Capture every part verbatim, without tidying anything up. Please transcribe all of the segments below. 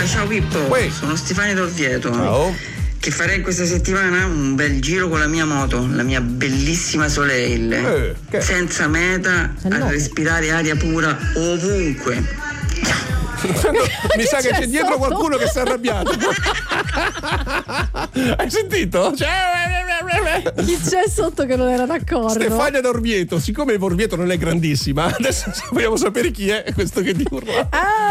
Allora, ciao Pippo, Uè. sono Stefania d'Orvieto. Ciao. Che farei questa settimana un bel giro con la mia moto, la mia bellissima Soleil, Eh, che- senza meta, no. a respirare aria pura ovunque. Mi sa che c'è c'è dietro sotto? qualcuno che si è arrabbiato. Hai sentito? Cioè, Chi c'è sotto che non era d'accordo? Stefania d'Orvieto, siccome Orvieto non è grandissima, adesso vogliamo sapere chi è questo che ti urla.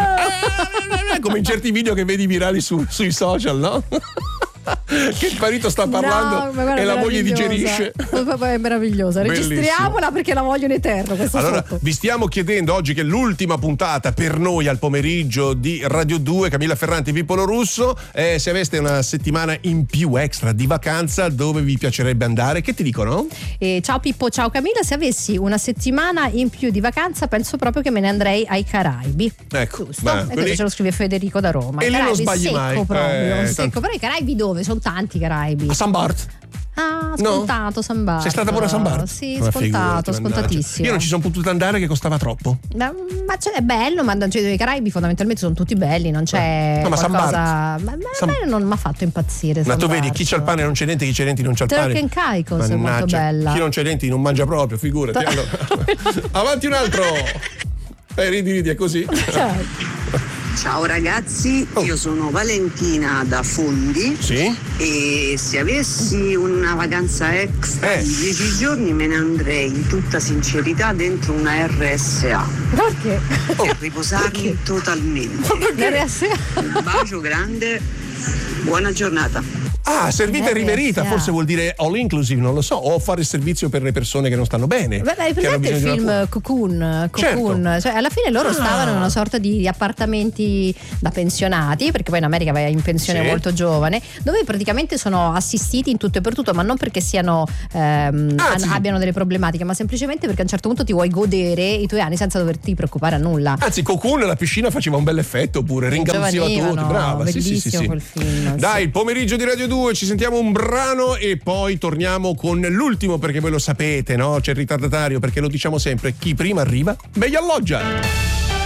Ah! Come in certi video che vedi virali su- sui social, no? Che il marito sta parlando No, ma guarda, e la moglie meravigliosa. digerisce. È meravigliosa. Bellissimo. Registriamola perché la voglio in eterno. Questa Allora, sotto. vi stiamo chiedendo oggi, che è l'ultima puntata per noi al pomeriggio di Radio due, Camilla Ferranti, Pippolo Russo, eh, se aveste una settimana in più extra di vacanza, dove vi piacerebbe andare? Che ti dicono? Eh, ciao Pippo, ciao Camilla. Se avessi una settimana in più di vacanza, penso proprio che me ne andrei ai Caraibi. Ecco, Giusto? ma E quelli- questo ce lo scrive Federico da Roma. E lì non Caraibi sbagli secco mai. proprio. Eh, secco. tanto- Però i Caraibi dove? Sono tanti i Caraibi. a San Bart. Ah, No? scontato San Bart. Sei stata pure a San Bart? Sì, Ma scontato, figurati, mannaggia. scontatissimo. Io non ci sono potuto andare, che costava troppo. Ma, ma c'è, è bello, ma cioè, i Caraibi fondamentalmente sono tutti belli, non c'è No, ma San qualcosa. Bart. Ma, ma San- a me non mi ha fatto impazzire. Ma San tu vedi, Bart. chi c'ha il pane non c'è denti, chi c'è denti non c'ha il pane. Turk and Caicos è molto Mannaggia, bella. chi non c'è denti non mangia proprio, figurati. Allora. Avanti un altro. Eh, ridi, ridi, è così. Cioè, Ciao ragazzi, Oh. io sono Valentina da Fondi Sì? e se avessi una vacanza extra Eh. di dieci giorni me ne andrei in tutta sincerità dentro una R S A perché? per riposarmi totalmente. La R S A. Un bacio grande, buona giornata. Ah, servita e Eh, riverita, sì. forse vuol dire all inclusive, non lo so, o fare il servizio per le persone che non stanno bene. Beh, hai che hanno presente il bisogno di film una Cocoon? Cocoon? Certo. Cioè, alla fine loro Ah. stavano in una sorta di appartamenti da pensionati, perché poi in America vai in pensione Sì. molto giovane, dove praticamente sono assistiti in tutto e per tutto, ma non perché siano ehm, Ah, an- sì. abbiano delle problematiche, ma semplicemente perché a un certo punto ti vuoi godere i tuoi anni senza doverti preoccupare a nulla. Anzi, Cocoon, la piscina faceva un bel effetto pure, ringalluziva tutti, Giovanivano, brava. Sì, sì, sì, bellissimo sì. quel film, Dai, sì. il pomeriggio di Radio due, ci sentiamo un brano e poi torniamo con l'ultimo, perché voi lo sapete, no? C'è il ritardatario, perché lo diciamo sempre, chi prima arriva meglio alloggia.